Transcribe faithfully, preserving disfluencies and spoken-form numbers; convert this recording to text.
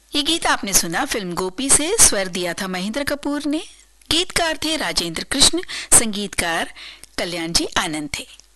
ये गीत आपने सुना फिल्म गोपी से। स्वर दिया था महेंद्र कपूर ने। गीतकार थे राजेंद्र कृष्ण, संगीतकार कल्याण जी आनंद थे।